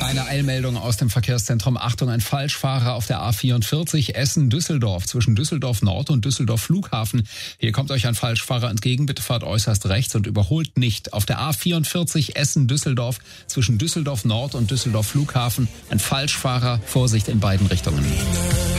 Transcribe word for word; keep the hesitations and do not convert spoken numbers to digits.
Eine Eilmeldung aus dem Verkehrszentrum. Achtung, ein Falschfahrer auf der A vierundvierzig Essen-Düsseldorf zwischen Düsseldorf Nord und Düsseldorf Flughafen. Hier kommt euch ein Falschfahrer entgegen. Bitte fahrt äußerst rechts und überholt nicht. Auf der A vierundvierzig Essen-Düsseldorf zwischen Düsseldorf Nord und Düsseldorf Flughafen. Ein Falschfahrer. Vorsicht in beiden Richtungen.